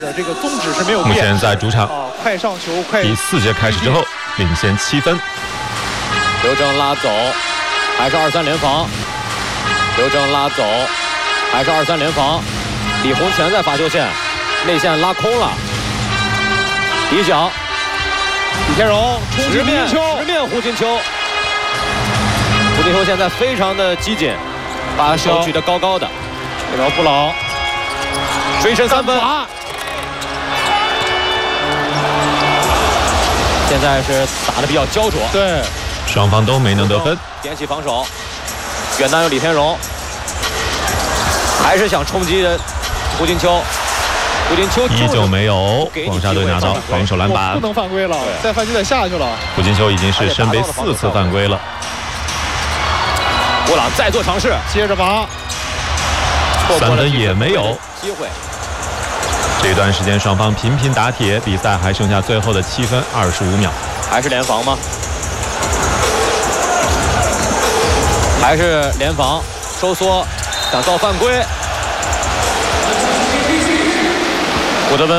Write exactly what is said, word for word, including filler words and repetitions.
的这个宗旨是没有变。 目前在主场， 啊，快上球，快第四节开始之后，领先七分。 刘铮拉走，还是二三联防。刘铮拉走，还是二三联防。李洪全在罚球线内线拉空了，底角， 李天荣冲击直面胡金秋， 直面胡金秋。胡金秋现在非常的激进，把手举得高高的。 这条布朗追身三分。现在是打得比较焦灼， 对， 双方都没能得分。 点起防守，远端有李天荣，还是想冲击胡金秋。胡金秋依旧没有，黄沙队拿到防守篮板， 不能犯规了，再犯就得下去了。 胡金秋已经是身背四次犯规了。 布朗再做尝试， 接着罚， 三分也没有机会。 这段时间双方频频打铁，比赛还剩下最后的七分二十五秒。 还是联防吗？还是联防，收缩，想造犯规。胡德温